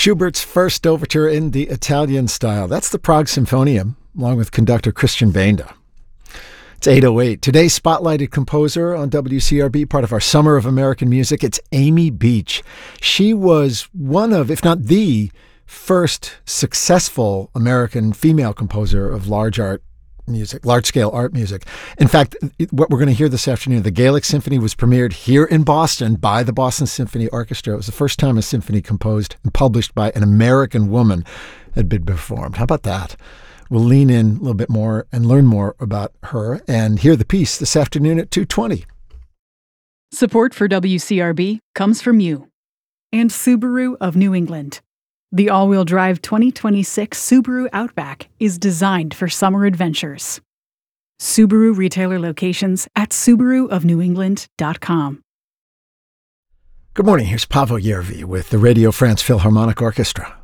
Schubert's first overture in the Italian style. That's the Prague Symphonium, along with conductor Christian Benda. It's 8:08. Today's spotlighted composer on WCRB, part of our Summer of American Music, it's Amy Beach. She was one of, if not the first successful American female composer of large-scale art music. In fact, what we're going to hear this afternoon, the Gaelic Symphony was premiered here in Boston by the Boston Symphony Orchestra. It was the first time a symphony composed and published by an American woman had been performed. How about that? We'll lean in a little bit more and learn more about her and hear the piece this afternoon at 2:20. Support for WCRB comes from you and Subaru of New England. The all-wheel drive 2026 Subaru Outback is designed for summer adventures. Subaru retailer locations at SubaruofNewEngland.com. Good morning. Here's Paavo Järvi with the Radio France Philharmonic Orchestra.